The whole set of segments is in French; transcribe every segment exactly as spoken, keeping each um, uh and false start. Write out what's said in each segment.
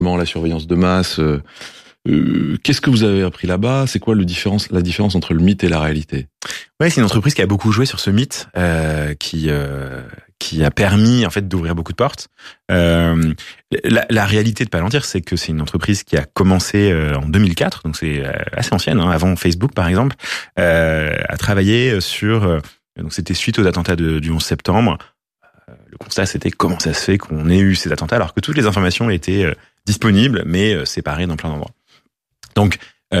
comment la surveillance de masse. Euh, euh, qu'est-ce que vous avez appris là-bas? C'est quoi le différence, la différence entre le mythe et la réalité? Ouais, c'est une entreprise qui a beaucoup joué sur ce mythe, euh, qui euh, qui a permis en fait d'ouvrir beaucoup de portes. Euh, la, la réalité de Palantir, c'est que c'est une entreprise qui a commencé euh, en deux mille quatre, donc c'est assez ancienne, hein, avant Facebook par exemple, euh, à travailler sur. Euh, donc c'était suite aux attentats de, du onze septembre. Euh, le constat, c'était comment ça se fait qu'on ait eu ces attentats alors que toutes les informations étaient euh, disponibles, mais euh, séparées dans plein d'endroits. Donc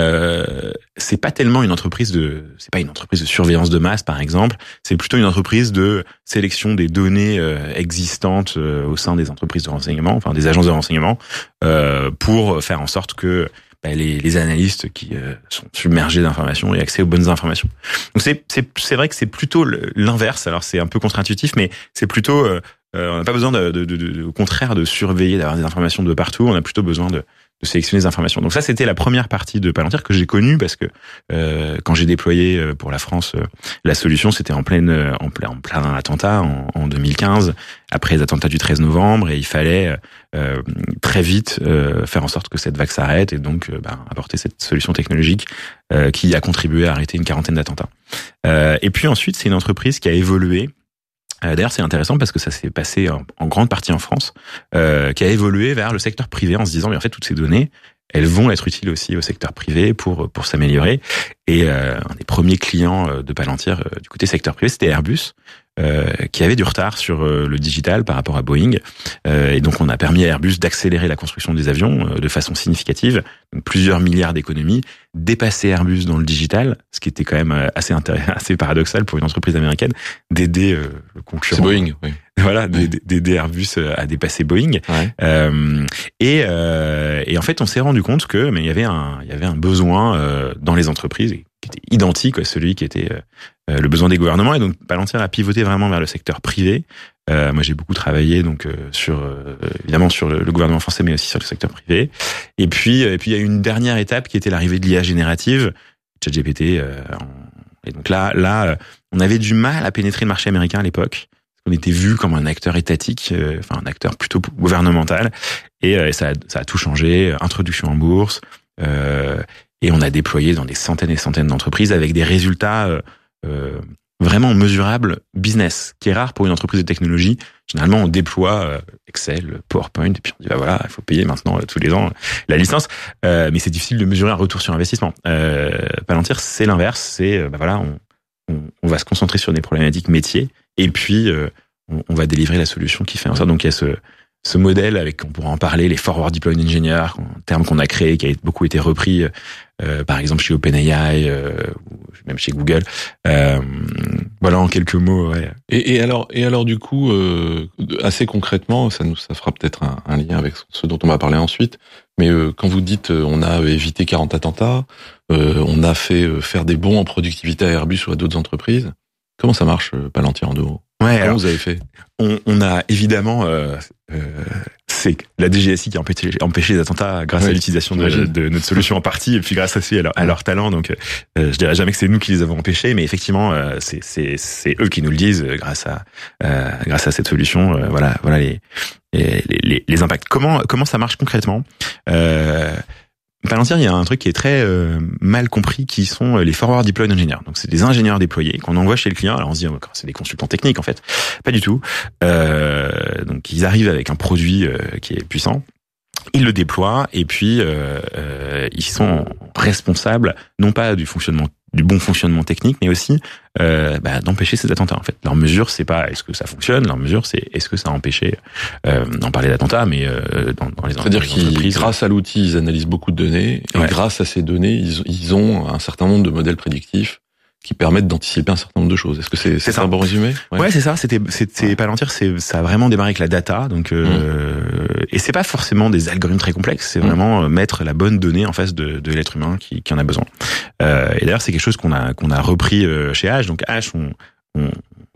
Euh, c'est pas tellement une entreprise de, c'est pas une entreprise de surveillance de masse par exemple. C'est plutôt une entreprise de sélection des données euh, existantes euh, au sein des entreprises de renseignement, enfin des agences de renseignement, euh, pour faire en sorte que bah, les, les analystes qui euh, sont submergés d'informations aient accès aux bonnes informations. Donc c'est c'est c'est vrai que c'est plutôt l'inverse. Alors c'est un peu contre-intuitif, mais c'est plutôt euh, on n'a pas besoin de, de, de, de, au contraire de surveiller, d'avoir des informations de partout. On a plutôt besoin de de sélectionner les informations. Donc ça, c'était la première partie de Palantir que j'ai connue parce que euh, quand j'ai déployé pour la France euh, la solution, c'était en pleine en plein en plein attentat en, en deux mille quinze, après les attentats du treize novembre, et il fallait euh, très vite euh, faire en sorte que cette vague s'arrête et donc euh, bah, apporter cette solution technologique euh, qui a contribué à arrêter une quarantaine d'attentats. Euh, et puis ensuite, c'est une entreprise qui a évolué. D'ailleurs, c'est intéressant parce que ça s'est passé en, en grande partie en France, euh, qui a évolué vers le secteur privé en se disant, mais en fait, toutes ces données, elles vont être utiles aussi au secteur privé pour pour s'améliorer. Et euh, un des premiers clients de Palantir euh, du côté secteur privé, c'était Airbus, euh, qui avait du retard sur euh, le digital par rapport à Boeing. Euh, et donc, on a permis à Airbus d'accélérer la construction des avions euh, de façon significative, donc plusieurs milliards d'économies, dépasser Airbus dans le digital, ce qui était quand même assez intéressant, assez paradoxal pour une entreprise américaine, d'aider euh, le concurrent. C'est Boeing, oui. Voilà, oui. d'aider Airbus à dépasser Boeing. Ouais. Euh, et, euh, et en fait, on s'est rendu compte que mais il y avait un, il y avait un besoin euh, dans les entreprises qui était identique à celui qui était euh, le besoin des gouvernements. Et donc, Palantir a pivoté vraiment vers le secteur privé. Euh, moi, j'ai beaucoup travaillé donc euh, sur euh, évidemment sur le, le gouvernement français, mais aussi sur le secteur privé. Et puis, et puis, il y a eu une dernière étape qui était l'arrivée de l'I A générative, ChatGPT. Euh, et donc là, là, on avait du mal à pénétrer le marché américain à l'époque. On était vu comme un acteur étatique, euh, enfin un acteur plutôt gouvernemental, et, euh, et ça, a, ça a tout changé. Introduction en bourse, euh, et on a déployé dans des centaines et centaines d'entreprises avec des résultats euh, euh, vraiment mesurables business, qui est rare pour une entreprise de technologie. Généralement, on déploie euh, Excel, PowerPoint, et puis on dit bah voilà, il faut payer maintenant euh, tous les ans la licence, euh, mais c'est difficile de mesurer un retour sur investissement. Euh, Palantir, c'est l'inverse, c'est euh, bah voilà, on, on, on va se concentrer sur des problématiques métiers. Et puis, euh, on, on va délivrer la solution qui fait en sorte. Donc, il y a ce, ce modèle avec, on pourra en parler, les Forward Deployed Engineers, un terme qu'on a créé, qui a beaucoup été repris, euh, par exemple, chez OpenAI, euh, ou même chez Google. Euh, voilà, en quelques mots. Ouais. Et, et alors, et alors, du coup, euh, assez concrètement, ça nous, ça fera peut-être un, un lien avec ce dont on va parler ensuite. Mais euh, quand vous dites, euh, on a évité quarante attentats, euh, on a fait euh, faire des bons en productivité à Airbus ou à d'autres entreprises. Comment ça marche, Palantir en deux mots? Ouais, Comment alors, vous avez fait? On, on a évidemment, euh, euh, c'est la D G S I qui a empêché, empêché les attentats grâce oui, à l'utilisation de, de notre solution en partie, et puis grâce aussi à leur, à leur talent. Donc, euh, je dirais jamais que c'est nous qui les avons empêchés, mais effectivement, euh, c'est, c'est, c'est eux qui nous le disent euh, grâce à, euh, grâce à cette solution. Euh, voilà, voilà les, les, les, les impacts. Comment, comment ça marche concrètement? Euh, Palantir, il y a un truc qui est très euh, mal compris, qui sont les Forward Deployed Engineers. Donc, c'est des ingénieurs déployés qu'on envoie chez le client. Alors, on se dit, oh, c'est des consultants techniques, en fait. Pas du tout. Euh, donc, ils arrivent avec un produit euh, qui est puissant. Ils le déploient et puis euh, euh, ils sont responsables, non pas du fonctionnement, du bon fonctionnement technique, mais aussi euh, bah, d'empêcher ces attentats. En fait, leur mesure, c'est pas est-ce que ça fonctionne, leur mesure, c'est est-ce que ça a empêché. Euh, on parlait d'attentats, mais euh, dans, dans les C'est-à-dire qu'ils, grâce à l'outil, ils analysent beaucoup de données et ouais. grâce à ces données, ils, ils ont un certain nombre de modèles prédictifs qui permettent d'anticiper un certain nombre de choses. Est-ce que c'est, c'est, c'est ça un bon résumé? Ouais, ouais c'est ça. C'était, c'était ouais. Palantir, c'est, ça a vraiment démarré avec la data. Donc, euh, mmh. et c'est pas forcément des algorithmes très complexes. C'est mmh. vraiment mettre la bonne donnée en face de, de l'être humain qui, qui en a besoin. Euh, et d'ailleurs, c'est quelque chose qu'on a, qu'on a repris chez H. Donc, H, on, on,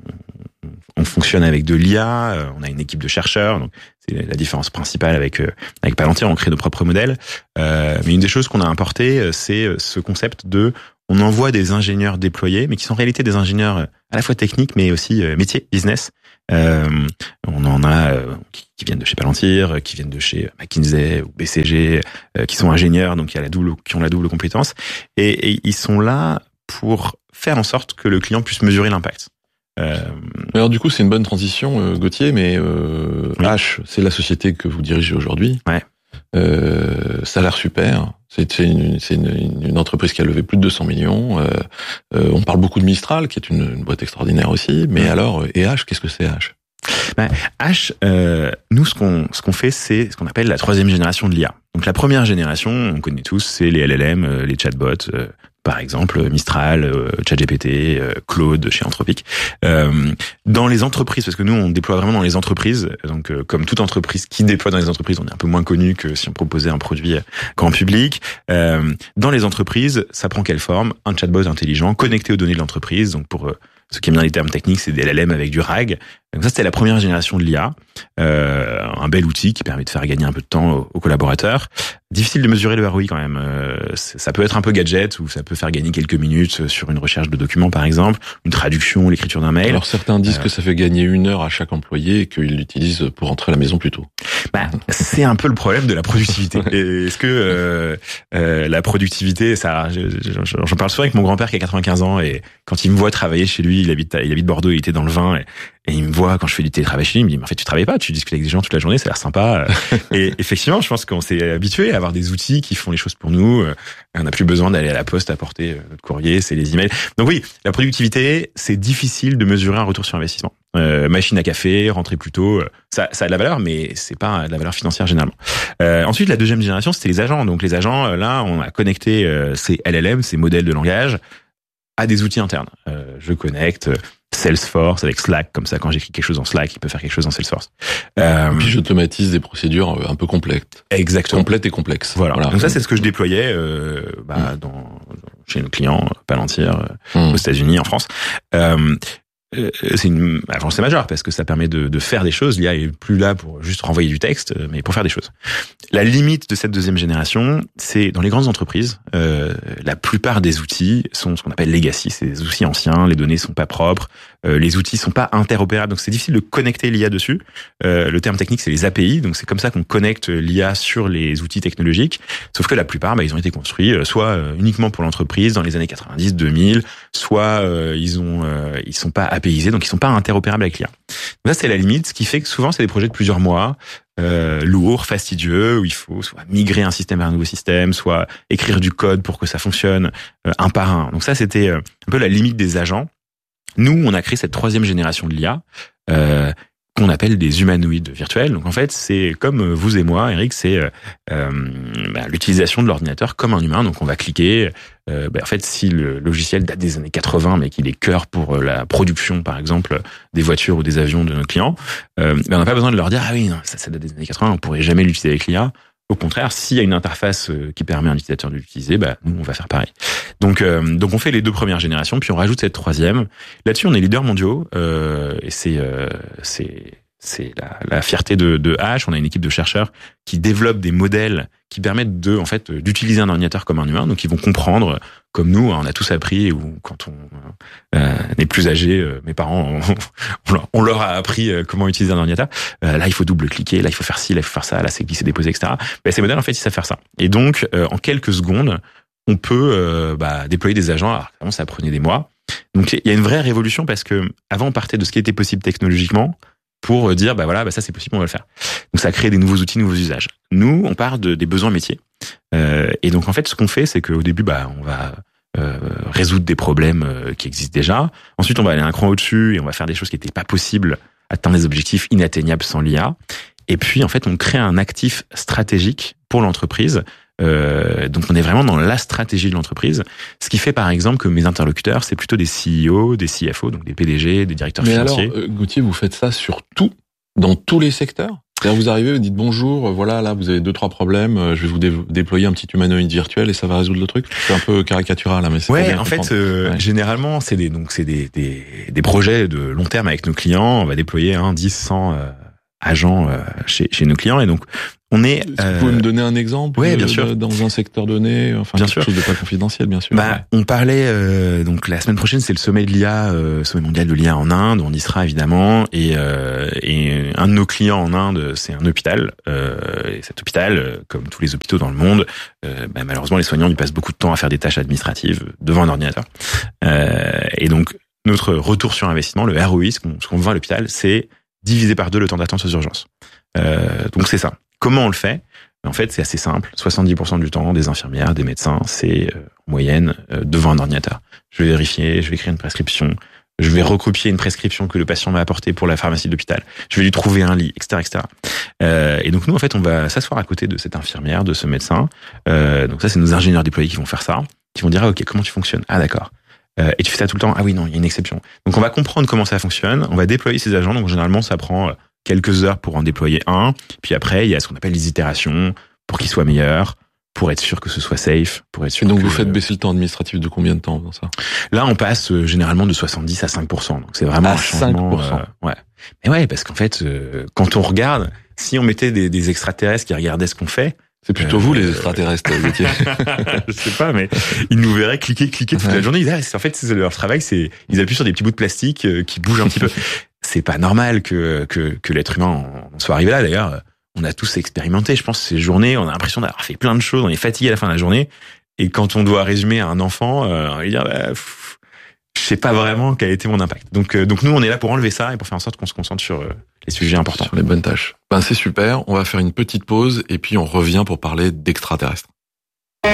on fonctionne avec de l'I A. On a une équipe de chercheurs. Donc, c'est la différence principale avec, avec Palantir. On crée nos propres modèles. Euh, mais une des choses qu'on a importé, c'est ce concept de on envoie des ingénieurs déployés, mais qui sont en réalité des ingénieurs à la fois techniques, mais aussi métier, business, Euh, on en a euh, qui, qui viennent de chez Palantir, qui viennent de chez McKinsey ou B C G, euh, qui sont ingénieurs, donc il y a la double, qui ont la double compétence, et, et ils sont là pour faire en sorte que le client puisse mesurer l'impact. Euh... Alors du coup, c'est une bonne transition, euh, Gauthier, mais euh, oui. H, c'est la société que vous dirigez aujourd'hui. Ouais. Euh, ça a l'air super. C'est, c'est, une, c'est une, une entreprise qui a levé plus de deux cents millions. Euh, euh, on parle beaucoup de Mistral, qui est une, une boîte extraordinaire aussi. Mais ouais. alors, et H, qu'est-ce que c'est H? Ben, H, euh, nous, ce qu'on, ce qu'on fait, c'est ce qu'on appelle la troisième génération de l'I A. Donc la première génération, on connaît tous, c'est les L L M, euh, les chatbots, euh, par exemple Mistral, euh, ChatGPT, euh, Claude chez Anthropic. Euh, dans les entreprises, parce que nous on déploie vraiment dans les entreprises, donc euh, comme toute entreprise qui déploie dans les entreprises, on est un peu moins connu que si on proposait un produit grand public. Euh, dans les entreprises, ça prend quelle forme? Un chatbot intelligent connecté aux données de l'entreprise. Donc pour euh, ceux qui aiment bien les termes techniques, c'est des L L M avec du R A G. Donc ça, c'était la première génération de l'I A. Euh, un bel outil qui permet de faire gagner un peu de temps aux, aux collaborateurs. Difficile de mesurer le R O I quand même. Euh, ça peut être un peu gadget ou ça peut faire gagner quelques minutes sur une recherche de documents par exemple, une traduction, l'écriture d'un mail. Alors certains disent euh, que ça fait gagner une heure à chaque employé et qu'ils l'utilisent pour rentrer à la maison plus tôt. Bah, c'est un peu le problème de la productivité. Est-ce que euh, euh, la productivité, ça, j'en parle souvent avec mon grand-père qui a quatre-vingt-quinze ans et quand il me voit travailler chez lui, il habite, il habite Bordeaux, il était dans le vin et, et il me voit quand je fais du télétravail chez lui, il me dit mais en fait tu travailles pas, tu discutes avec des gens toute la journée, ça a l'air sympa. Et effectivement, je pense qu'on s'est habitué à avoir des outils qui font les choses pour nous. On n'a plus besoin d'aller à la poste apporter notre courrier, c'est les emails. Donc oui, la productivité, c'est difficile de mesurer un retour sur investissement. Euh, machine à café, rentrer plus tôt, ça, ça a de la valeur, mais c'est pas de la valeur financière généralement. Euh, ensuite, la deuxième génération, c'était les agents. Donc les agents, là, on a connecté euh, ces L L M, ces modèles de langage, à des outils internes. Euh, je connecte Salesforce avec Slack, comme ça, quand j'écris quelque chose en Slack, il peut faire quelque chose dans Salesforce. Euh, et puis j'automatise des procédures un peu complexes. Exactement. Complètes et complexes. Voilà. voilà. Donc ça, c'est ce que je déployais euh, bah, mmh. dans, chez nos clients, Palantir, mmh. aux États-Unis, en France. Euh, c'est une avancée majeure parce que ça permet de, de faire des choses. L'I A est plus là pour juste renvoyer du texte, mais pour faire des choses. La limite de cette deuxième génération, c'est dans les grandes entreprises, euh, la plupart des outils sont ce qu'on appelle legacy, c'est des outils anciens, les données sont pas propres, euh, les outils sont pas interopérables, donc c'est difficile de connecter l'I A dessus. Euh, le terme technique, c'est les A P I, donc c'est comme ça qu'on connecte l'I A sur les outils technologiques. Sauf que la plupart, bah, ils ont été construits soit euh, uniquement pour l'entreprise dans les années quatre-vingt-dix, deux mille, soit euh, ils ont, euh, ils sont pas A P Isés, donc ils sont pas interopérables avec l'I A. Donc ça, c'est la limite, ce qui fait que souvent, c'est des projets de plusieurs mois, euh, lourds, fastidieux, où il faut soit migrer un système vers un nouveau système, soit écrire du code pour que ça fonctionne euh, un par un. Donc ça, c'était euh, un peu la limite des agents. Nous, on a créé cette troisième génération de l'I A, euh, qu'on appelle des humanoïdes virtuels. Donc en fait, c'est comme vous et moi, Eric, c'est euh, euh, bah, l'utilisation de l'ordinateur comme un humain. Donc on va cliquer. Euh, bah, en fait, si le logiciel date des années quatre-vingts, mais qu'il est cœur pour la production, par exemple, des voitures ou des avions de nos clients, euh, bah, on n'a pas besoin de leur dire ah oui, non, ça, ça date des années quatre-vingts, on pourrait jamais l'utiliser avec l'I A. Au contraire, s'il y a une interface qui permet à un utilisateur de l'utiliser, bah nous on va faire pareil. Donc euh, donc on fait les deux premières générations, puis on rajoute cette troisième. Là-dessus, on est leader mondiaux euh, et c'est euh, c'est c'est la, la fierté de, de H. On a une équipe de chercheurs qui développent des modèles qui permettent de en fait d'utiliser un ordinateur comme un humain. Donc ils vont comprendre, comme nous, on a tous appris, ou quand on euh, est plus âgé, euh, mes parents, on, on leur a appris comment utiliser un ordinateur. Euh, là, il faut double-cliquer, là, il faut faire ci, là, il faut faire ça, là, c'est glisser, déposer, et cetera. Ben, ces modèles, en fait, ils savent faire ça. Et donc, euh, en quelques secondes, on peut euh, bah, déployer des agents. Alors, avant, ça prenait des mois. Donc, il y a une vraie révolution parce que avant, on partait de ce qui était possible technologiquement pour dire, bah voilà, bah ça c'est possible, on va le faire. Donc, ça a créé des nouveaux outils, nouveaux usages. Nous, on part de, des besoins métiers. Euh, et donc, en fait, ce qu'on fait, c'est qu'au début, bah, on va Euh, résoudre des problèmes euh, qui existent déjà. Ensuite, on va aller un cran au-dessus et on va faire des choses qui n'étaient pas possibles, atteindre des objectifs inatteignables sans l'I A. Et puis, en fait, on crée un actif stratégique pour l'entreprise. Euh, donc, on est vraiment dans la stratégie de l'entreprise. Ce qui fait, par exemple, que mes interlocuteurs, c'est plutôt des C E O, des C F O, donc des P D G, des directeurs Mais financiers. Mais alors, euh, Gauthier, vous faites ça sur tout, dans tous les secteurs ? C'est-à-dire, vous arrivez, vous dites bonjour, voilà, là, vous avez deux, trois problèmes, je vais vous dé- déployer un petit humanoïde virtuel et ça va résoudre le truc. C'est un peu caricatural, là, mais c'est ouais, en fait, euh, ouais. généralement, c'est des, donc, c'est des, des, des projets de long terme avec nos clients. On va déployer un, dix, cent, euh, agents, euh, chez, chez nos clients. Et donc, On est. Euh... Vous pouvez me donner un exemple? Oui, bien sûr. Dans un secteur donné, enfin bien quelque sûr. chose de pas confidentiel, bien sûr. Bah, ouais. On parlait euh, donc la semaine prochaine, c'est le sommet de l'I A, euh, sommet mondial de l'I A en Inde. On y sera évidemment, et, euh, et un de nos clients en Inde, c'est un hôpital. Euh, et cet hôpital, euh, comme tous les hôpitaux dans le monde, euh, bah, malheureusement, les soignants y passent beaucoup de temps à faire des tâches administratives devant un ordinateur. Euh, et donc, notre retour sur investissement, le R O I, ce qu'on, ce qu'on vend à l'hôpital, c'est diviser par deux le temps d'attente aux urgences. Euh, donc c'est ça. Comment on le fait? En fait, c'est assez simple. soixante-dix pour cent du temps, des infirmières, des médecins, c'est euh, en moyenne euh, devant un ordinateur. Je vais vérifier, je vais écrire une prescription, je vais recopier une prescription que le patient m'a apportée pour la pharmacie de l'hôpital. Je vais lui trouver un lit, et cetera, et cetera. Euh, et donc nous, en fait, on va s'asseoir à côté de cette infirmière, de ce médecin. Euh, donc ça, c'est nos ingénieurs déployés qui vont faire ça, qui vont dire ah, ok, comment tu fonctionnes? Ah d'accord. Euh, et tu fais ça tout le temps? Ah oui, non, il y a une exception. Donc on va comprendre comment ça fonctionne. On va déployer ces agents. Donc généralement, ça prend quelques heures pour en déployer un. Puis après, il y a ce qu'on appelle les itérations pour qu'il soit meilleur, pour être sûr que ce soit safe, pour être sûr. Et donc que, vous faites baisser le temps administratif de combien de temps dans ça? Là, on passe euh, généralement de soixante-dix à cinq pour cent. Donc c'est vraiment à un changement. cinq pour cent. Euh, ouais. Mais ouais, parce qu'en fait, euh, quand on regarde, si on mettait des, des extraterrestres qui regardaient ce qu'on fait. C'est plutôt euh, vous les extraterrestres, Gauthier. Je sais pas, mais ils nous verraient cliquer, cliquer toute ouais. la journée. Ils disent, ah, en fait, c'est leur travail, c'est ils appuient sur des petits bouts de plastique euh, qui bougent un petit peu. C'est pas normal que que, que l'être humain en soit arrivé là. D'ailleurs, on a tous expérimenté. Je pense ces journées, on a l'impression d'avoir fait plein de choses. On est fatigué à la fin de la journée. Et quand on doit résumer à un enfant, euh, on va lui dire, bah, pff, je sais pas vraiment quel a été mon impact. Donc euh, donc nous, on est là pour enlever ça et pour faire en sorte qu'on se concentre sur euh, les sujets importants. Sur les bonnes tâches. Ben c'est super. On va faire une petite pause et puis on revient pour parler d'extraterrestres.